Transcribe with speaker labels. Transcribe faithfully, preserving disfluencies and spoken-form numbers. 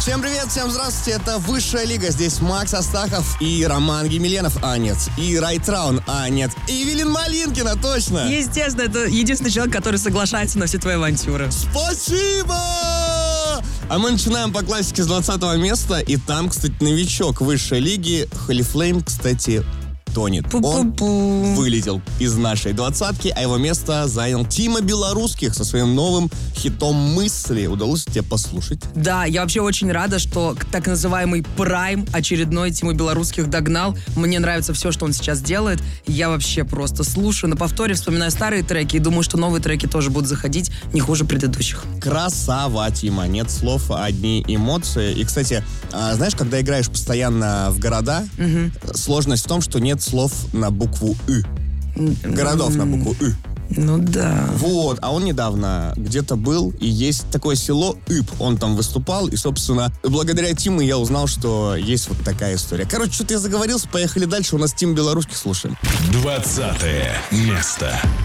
Speaker 1: Всем привет, всем здравствуйте, это Высшая Лига. Здесь Макс Астахов и Роман Емельянов, а нет, и Райтраун, а нет, и Эвелин Малинкина, точно.
Speaker 2: Естественно, это единственный человек, который соглашается на все твои авантюры.
Speaker 1: Спасибо! А мы начинаем по классике с двадцатого места, и там, кстати, новичок Высшей Лиги, Холифлейм, кстати, тонет.
Speaker 2: Пу-пу-пу.
Speaker 1: Он вылетел из нашей двадцатки, а его место занял Тима Белорусских со своим новым хитом «Мысли». Удалось тебе послушать?
Speaker 2: Да, я вообще очень рада, что так называемый прайм очередной Тимы Белорусских догнал. Мне нравится все, что он сейчас делает. Я вообще просто слушаю на повторе, вспоминаю старые треки и думаю, что новые треки тоже будут заходить не хуже предыдущих.
Speaker 1: Красава, Тима. Нет слов, одни эмоции. И, кстати, а, знаешь, когда играешь постоянно в города,
Speaker 2: Угу.
Speaker 1: сложность в том, что нет слов на букву «ы». Городов на букву «ы».
Speaker 2: Ну да.
Speaker 1: Вот, а он недавно где-то был, и есть такое село Ып, он там выступал, и, собственно, благодаря Тиму я узнал, что есть вот такая история. Короче, что-то я заговорился, поехали дальше, у нас Тим Белорусских слушаем.
Speaker 3: Двадцатое место.